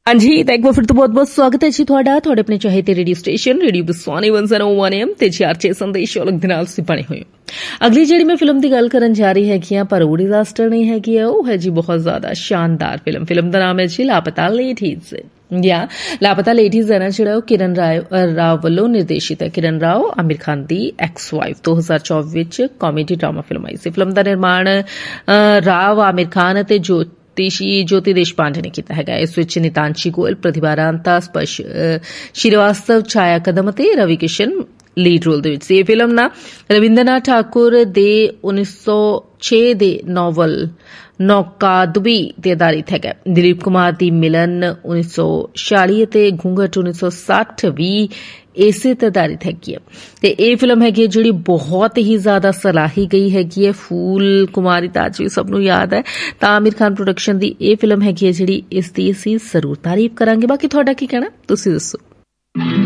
हाँ जी, तो एक बार फिर तो बहुत बहुत स्वागत है जी ਤੁਹਾਡਾ ਤੁਹਾਡੇ ਆਪਣੇ ਚਾਹਤੇ ਰੇਡੀਓ ਸਟੇਸ਼ਨ ਰੇਡੀਓ ਬਸਵਾਨੀ 101 AM ਤੇ ਚਾਰਚੇ ਸੰਦੇਸ਼ ਔਲਖ ਦੇ ਨਾਲ ਸੀ ਬਣੇ ਹੋਏ। ਅਗਲੀ ਜਿਹੜੀ ਮੈਂ ਫਿਲਮ ਦੀ ਗੱਲ ਕਰਨ ਜਾ ਰਹੀ ਹੈਗੀ ਆ ਪਰ ਉਹ ਡਿਜ਼ਾਸਟਰ ਨਹੀਂ ਹੈਗੀ ਆ, ਉਹ ਹੈ ਜੀ ਬਹੁਤ ਜ਼ਿਆਦਾ ਸ਼ਾਨਦਾਰ ਫਿਲਮ ਦਾ ਨਾਮ ਹੈ ਜੀ ਲਾਪਤਾ ਲੇਡੀਜ਼। ਜਾਂ ਲਾਪਤਾ ਲੇਡੀਜ਼ ਹੈ ਨਾ ਜਿਹੜਾ ਉਹ ਕਿਰਨ ਰਾਓ ਵੱਲੋਂ ਨਿਰਦੇਸ਼ਿਤ ਹੈ। ਕਿਰਨ ਰਾਓ ਆਮਿਰ ਖਾਨ ਦੀ ਐਕਸ ਵਾਈਫ 2024 ਵਿੱਚ ਕਾਮੇਡੀ ਡਰਾਮਾ ਫਿਲਮ ਆਈ ਸੀ। ਫਿਲਮ ਦਾ ਨਿਰਮਾਣ ਰਾਓ ਆਮਿਰ ਖਾਨ ਅਤੇ ज्योति देशपांडे ने किया है। इस विच नितांशी गोयल, प्रतिभा रांता, स्पर्श श्रीवास्तव, छाया कदम ते रवि किशन लीड रोल दे विच। ये फिल्म ना रविंद्रनाथ ठाकुर दे 1906 दे नॉवल नौकादुबी ते आधारित है। दिलीप कुमार दी मिलन 1946 ते घूंघट 1960 भी इसे ते आधारित हैगी है। ते ये फिल्म हैगी जिहड़ी बहुत ही ज्यादा सराही गई हैगी है। फूल कुमारी ताज भी सबनूं याद है। तां आमिर खान प्रोडक्शन दी ये फिल्म हैगी है जिहड़ी इस दी असीं जरूर तारीफ करांगे। बाकी तुहाडा की कहना तुसीं दस्सो।